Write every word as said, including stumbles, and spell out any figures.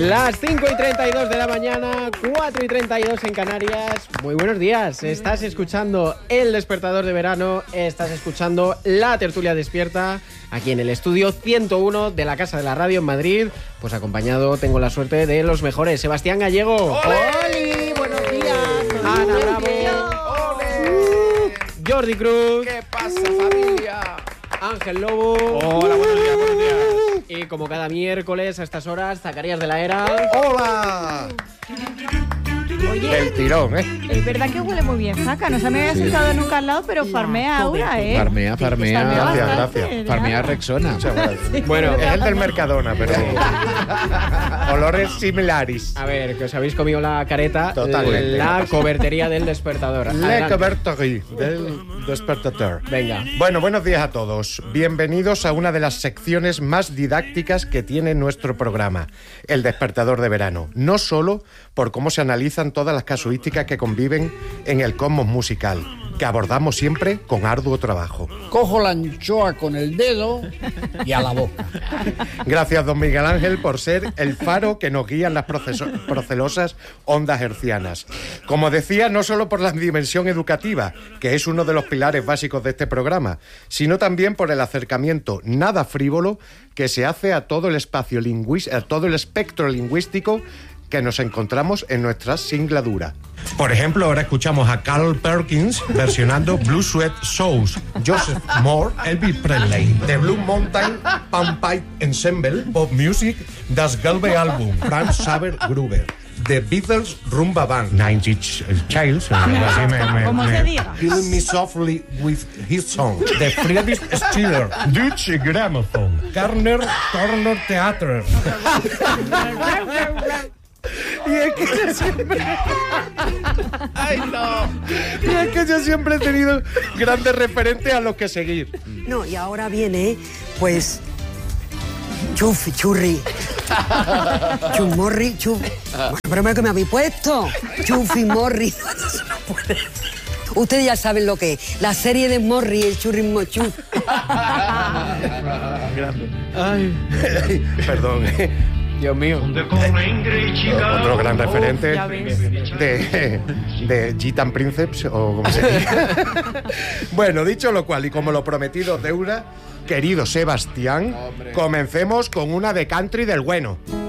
Las cinco y treinta y dos de la mañana, cuatro y treinta y dos en Canarias. Muy buenos días. Estás escuchando El Despertador de Verano. Estás escuchando La Tertulia Despierta, aquí en el estudio ciento uno de la Casa de la Radio en Madrid. Pues acompañado, tengo la suerte de los mejores. Sebastián Gallego. ¡Oli! ¡Buenos días! Ana Bravo. Uh, Jordi Cruz. ¿Qué pasa, familia? Ángel Lobo. Hola, buenos días, buenos días. Y como cada miércoles a estas horas, Zacarías de la Era. ¡Hola! Oye, El tirón, ¿eh? es verdad que huele muy bien, Zaca. No se me había sentado nunca al lado, pero farmea ahora, ¿eh? Farmea, farmea. Farmea Gracias, bastante, gracias. ¿verdad? Farmea Rexona. Muchas gracias. Bueno, Es el del Mercadona, pero olores similares. a ver, que os habéis comido la careta. Totalmente. La cobertería del Despertador. Le Adelante. Coberterie del Despertador. Venga. Bueno, buenos días a todos. Bienvenidos a una de las secciones más didácticas que tiene nuestro programa, El Despertador de Verano. No solo por cómo se analizan todas las casuísticas que conviven en el cosmos musical, que abordamos siempre con arduo trabajo. Cojo la anchoa con el dedo y a la boca. Gracias, don Miguel Ángel, por ser el faro que nos guía en las proceso- procelosas ondas hercianas. Como decía, no solo por la dimensión educativa, que es uno de los pilares básicos de este programa, sino también por el acercamiento nada frívolo que se hace a todo el espacio lingüístico, a todo el espectro lingüístico que nos encontramos en nuestra singladura. Por ejemplo, ahora escuchamos a Carl Perkins versionando Blue Sweat Shoes, Joseph Moore, Elvis Presley, The Blue Mountain Panpipe Ensemble, Pop Music, Das Gelbe Album, Franz Xaver Gruber, The Beatles Rumba Band, Nine Inch Nails, Como se diga. Killing Me Softly with His Song, The Friedrich Stiller, Deutsche Grammophon, Karner Turner Theater. Y es que yo siempre... ¡Ay, no! Y es que yo siempre he tenido grandes referentes a los que seguir. No, y ahora viene, pues, Chufi, Churri, Chumorri, Chuf... Bueno, pero mira que me habéis puesto. Chufi, Morri. Eso no puede ser. Ustedes ya saben lo que es. La serie de Morri, el Churri Mochuf. Ay, Perdón. Dios mío. Otro gran referente Ya ves. de, de Gitan Princeps, o como se diga. Bueno, dicho lo cual, y como lo prometido deuda, querido Sebastián, comencemos con una de country del bueno.